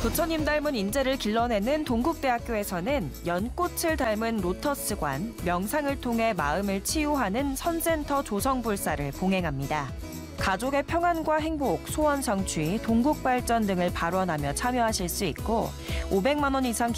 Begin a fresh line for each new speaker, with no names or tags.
부처님 닮은 인재를 길러내는 동국대학교에서는 연꽃을 닮은 로터스관, 명상을 통해 마음을 치유하는 선센터 조성불사를 봉행합니다. 가족의 평안과 행복, 소원 성취, 동국 발전 등을 발언하며 참여하실 수 있고 500만 원 이상